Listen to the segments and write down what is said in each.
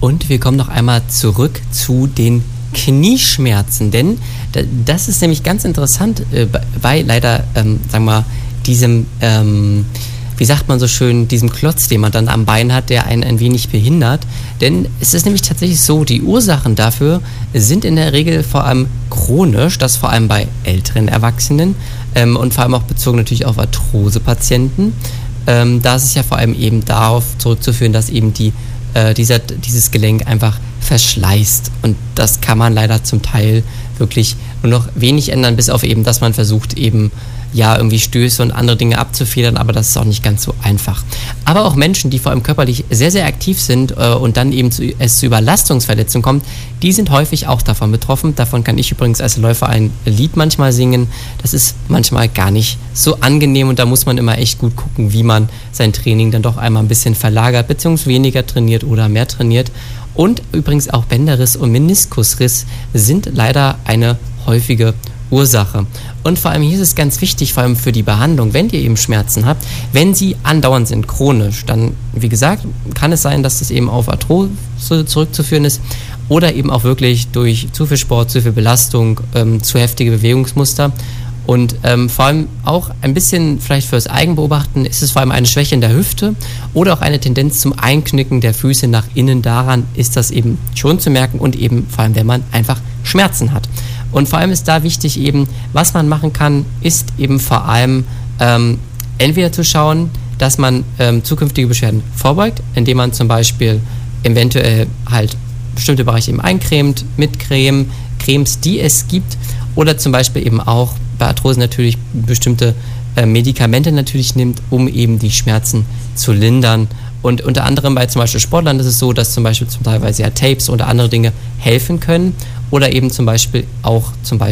Und wir kommen noch einmal zurück zu den Knieschmerzen, denn das ist nämlich ganz interessant, weil leider, sagen wir mal, diesem, wie sagt man so schön, diesem Klotz, den man dann am Bein hat, der einen ein wenig behindert. Denn es ist nämlich tatsächlich so, die Ursachen dafür sind in der Regel vor allem chronisch, das vor allem bei älteren Erwachsenen und vor allem auch bezogen natürlich auf Arthrose-Patienten. Da ist es ja vor allem eben darauf zurückzuführen, dass eben dieses Gelenk einfach verschleißt. Und das kann man leider zum Teil wirklich nur noch wenig ändern, bis auf eben, dass man versucht eben ja irgendwie Stöße und andere Dinge abzufedern, aber das ist auch nicht ganz so einfach. Aber auch Menschen, die vor allem körperlich sehr, sehr aktiv sind und dann eben es zu Überlastungsverletzungen kommt, die sind häufig auch davon betroffen. Davon kann ich übrigens als Läufer ein Lied manchmal singen. Das ist manchmal gar nicht so angenehm und da muss man immer echt gut gucken, wie man sein Training dann doch einmal ein bisschen verlagert, beziehungsweise weniger trainiert oder mehr trainiert. Und übrigens auch Bänderriss und Meniskusriss sind leider eine häufige Ursache. Und vor allem hier ist es ganz wichtig, vor allem für die Behandlung, wenn ihr eben Schmerzen habt, wenn sie andauernd sind, chronisch, dann, wie gesagt, kann es sein, dass das eben auf Arthrose zurückzuführen ist oder eben auch wirklich durch zu viel Sport, zu viel Belastung, zu heftige Bewegungsmuster. Und vor allem auch ein bisschen vielleicht fürs Eigenbeobachten ist es vor allem eine Schwäche in der Hüfte oder auch eine Tendenz zum Einknicken der Füße nach innen. Daran ist das eben schon zu merken und eben vor allem, wenn man einfach Schmerzen hat. Und vor allem ist da wichtig eben, was man machen kann, ist eben vor allem entweder zu schauen, dass man zukünftige Beschwerden vorbeugt, indem man zum Beispiel eventuell halt bestimmte Bereiche eben eincremt, mit Cremes, die es gibt, oder zum Beispiel eben auch bei Arthrose natürlich bestimmte Medikamente natürlich nimmt, um eben die Schmerzen zu lindern. Und unter anderem bei zum Beispiel Sportlern ist es so, dass zum Beispiel teilweise ja Tapes oder andere Dinge helfen können oder eben zum Beispiel auch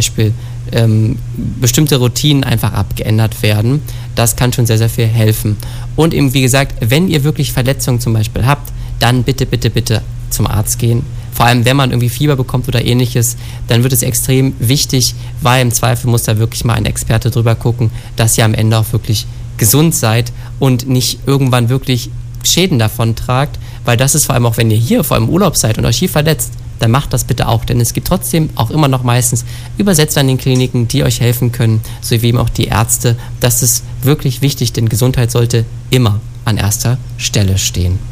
bestimmte Routinen einfach abgeändert werden. Das kann schon sehr, sehr viel helfen. Und eben wie gesagt, wenn ihr wirklich Verletzungen zum Beispiel habt, dann bitte, bitte, bitte zum Arzt gehen. Vor allem, wenn man irgendwie Fieber bekommt oder ähnliches, dann wird es extrem wichtig, weil im Zweifel muss da wirklich mal ein Experte drüber gucken, dass ihr am Ende auch wirklich gesund seid und nicht irgendwann wirklich Schäden davon tragt, weil das ist vor allem auch, wenn ihr hier vor allem im Urlaub seid und euch hier verletzt, dann macht das bitte auch, denn es gibt trotzdem auch immer noch meistens Übersetzer in den Kliniken, die euch helfen können, sowie eben auch die Ärzte. Das ist wirklich wichtig, denn Gesundheit sollte immer an erster Stelle stehen.